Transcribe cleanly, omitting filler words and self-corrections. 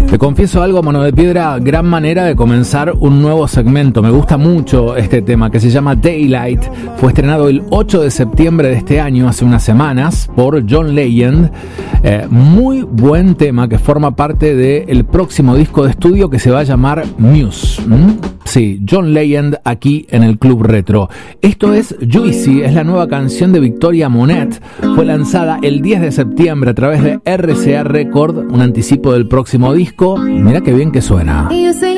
Te confieso algo, Mano de Piedra, gran manera de comenzar un nuevo segmento. Me gusta mucho este tema que se llama Daylight. Fue estrenado el 8 de septiembre de este año, hace unas semanas, por John Legend. Muy buen tema que forma parte del próximo disco de estudio que se va a llamar Muse. Sí, John Legend aquí en el Club Retro. Esto es Juicy, es la nueva canción de Victoria Monet. Fue lanzada el 10 de septiembre a través de RCA Record, un anticipo del próximo disco. Mira qué bien que suena.